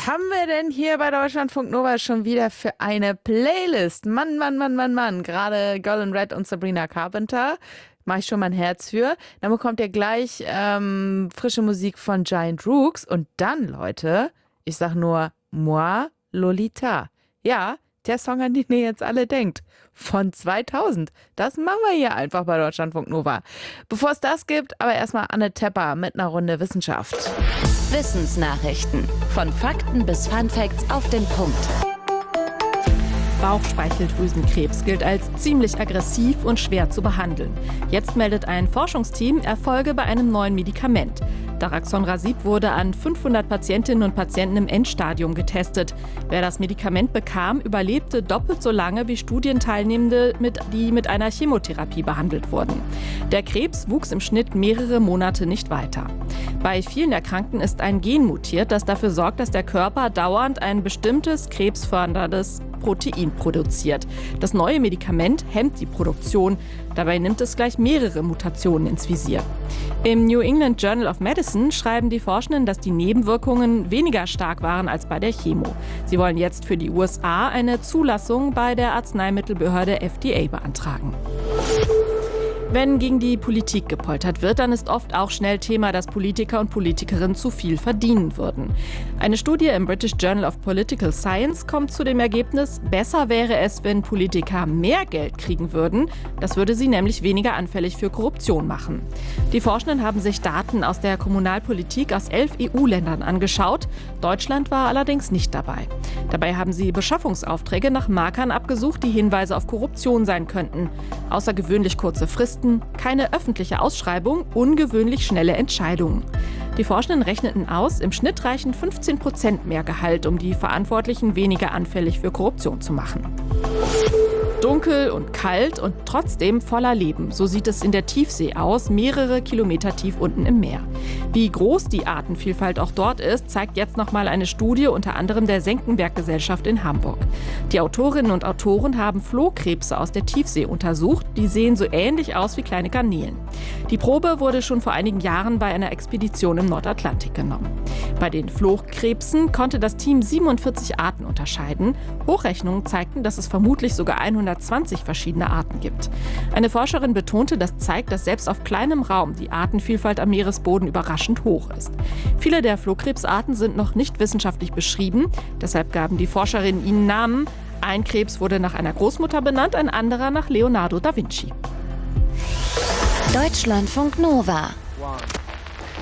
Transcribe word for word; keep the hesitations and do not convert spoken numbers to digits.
haben wir denn hier bei Deutschlandfunk Nova schon wieder für eine Playlist? Mann, Mann, Mann, Mann, Mann. Gerade Golden Red und Sabrina Carpenter. Mache ich schon mein Herz für. Dann bekommt ihr gleich ähm, frische Musik von Giant Rooks. Und dann, Leute, ich sag nur Moi, Lolita. Ja, der Song, an den ihr jetzt alle denkt. Von zweitausend. Das machen wir hier einfach bei Deutschlandfunk Nova. Bevor es das gibt, aber erstmal Anne Tepper mit einer Runde Wissenschaft. Wissensnachrichten. Von Fakten bis Funfacts auf den Punkt. Bauchspeicheldrüsenkrebs gilt als ziemlich aggressiv und schwer zu behandeln. Jetzt meldet ein Forschungsteam Erfolge bei einem neuen Medikament. Daraxonrasib wurde an fünfhundert Patientinnen und Patienten im Endstadium getestet. Wer das Medikament bekam, überlebte doppelt so lange wie Studienteilnehmende, mit, die mit einer Chemotherapie behandelt wurden. Der Krebs wuchs im Schnitt mehrere Monate nicht weiter. Bei vielen Erkrankten ist ein Gen mutiert, das dafür sorgt, dass der Körper dauernd ein bestimmtes krebsförderndes Protein produziert. Das neue Medikament hemmt die Produktion. Dabei nimmt es gleich mehrere Mutationen ins Visier. Im New England Journal of Medicine schreiben die Forschenden, dass die Nebenwirkungen weniger stark waren als bei der Chemo. Sie wollen jetzt für die U S A eine Zulassung bei der Arzneimittelbehörde F D A beantragen. Wenn gegen die Politik gepoltert wird, dann ist oft auch schnell Thema, dass Politiker und Politikerinnen zu viel verdienen würden. Eine Studie im British Journal of Political Science kommt zu dem Ergebnis, besser wäre es, wenn Politiker mehr Geld kriegen würden. Das würde sie nämlich weniger anfällig für Korruption machen. Die Forschenden haben sich Daten aus der Kommunalpolitik aus elf E U-Ländern angeschaut. Deutschland war allerdings nicht dabei. Dabei haben sie Beschaffungsaufträge nach Markern abgesucht, die Hinweise auf Korruption sein könnten. Außergewöhnlich kurze Fristen, keine öffentliche Ausschreibung, ungewöhnlich schnelle Entscheidungen. Die Forschenden rechneten aus, im Schnitt reichen fünfzehn Prozent mehr Gehalt, um die Verantwortlichen weniger anfällig für Korruption zu machen. Dunkel und kalt und trotzdem voller Leben. So sieht es in der Tiefsee aus, mehrere Kilometer tief unten im Meer. Wie groß die Artenvielfalt auch dort ist, zeigt jetzt nochmal eine Studie unter anderem der Senckenberg-Gesellschaft in Hamburg. Die Autorinnen und Autoren haben Flohkrebse aus der Tiefsee untersucht. Die sehen so ähnlich aus wie kleine Garnelen. Die Probe wurde schon vor einigen Jahren bei einer Expedition im Nordatlantik genommen. Bei den Flohkrebsen konnte das Team siebenundvierzig Arten unterscheiden. Hochrechnungen zeigten, dass es vermutlich sogar hundertzwanzig verschiedene Arten gibt. Eine Forscherin betonte, das zeigt, dass selbst auf kleinem Raum die Artenvielfalt am Meeresboden überraschend hoch ist. Viele der Flohkrebsarten sind noch nicht wissenschaftlich beschrieben, deshalb gaben die Forscherinnen ihnen Namen. Ein Krebs wurde nach einer Großmutter benannt, ein anderer nach Leonardo da Vinci. Deutschlandfunk Nova.